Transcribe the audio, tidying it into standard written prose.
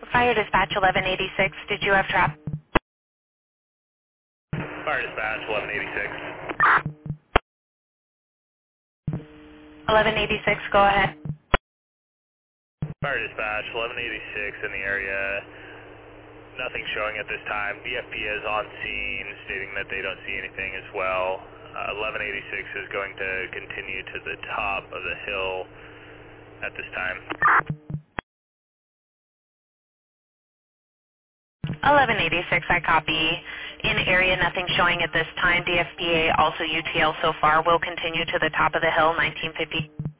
Fire dispatch 1186, did you have traffic? Fire dispatch 1186. 1186, go ahead. Fire dispatch 1186 in the area. Nothing showing at this time. DFP is on scene stating that they don't see anything as well. 1186 is going to continue to the top of the hill at this time. 1186, I copy. In area, nothing showing at this time. DFPA, also UTL so far, will continue to the top of the hill, 1950.